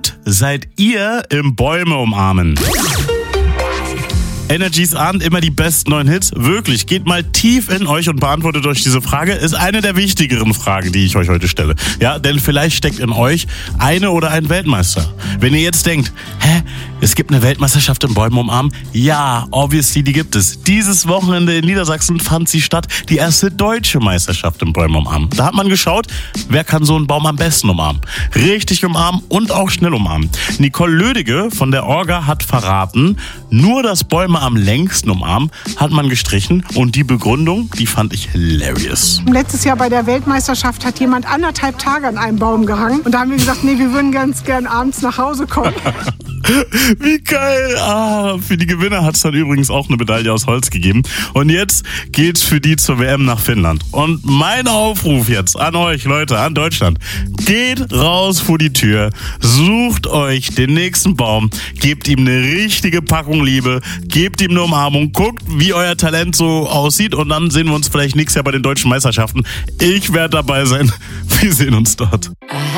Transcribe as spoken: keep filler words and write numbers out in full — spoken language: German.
gut seid ihr im Bäume umarmen? Energy's Abend, immer die besten neuen Hits. Wirklich, geht mal tief in euch und beantwortet euch diese Frage. Ist eine der wichtigeren Fragen, die ich euch heute stelle. Ja, denn vielleicht steckt in euch eine oder ein Weltmeister. Wenn ihr jetzt denkt, hä, es gibt eine Weltmeisterschaft im Bäumen umarmen? Ja, obviously, die gibt es. Dieses Wochenende in Niedersachsen fand sie statt, die erste deutsche Meisterschaft im Bäumen umarmen. Da hat man geschaut, wer kann so einen Baum am besten umarmen. Richtig umarmen und auch schnell umarmen. Nicole Lödige von der Orga hat verraten, nur das Bäume am längsten umarmen hat man gestrichen und die Begründung, die fand ich hilarious. Letztes Jahr bei der Weltmeisterschaft hat jemand anderthalb Tage an einem Baum gehangen und da haben wir gesagt, nee, wir würden ganz gern abends nach Hause kommen. Wie geil! Ah, für die Gewinner hat es dann übrigens auch eine Medaille aus Holz gegeben. Und jetzt geht's für die zur W M nach Finnland. Und mein Aufruf jetzt an euch, Leute, an Deutschland. Geht raus vor die Tür, sucht euch den nächsten Baum, gebt ihm eine richtige Packung Liebe, gebt ihm eine Umarmung, guckt, wie euer Talent so aussieht und dann sehen wir uns vielleicht nächstes Jahr bei den deutschen Meisterschaften. Ich werde dabei sein. Wir sehen uns dort.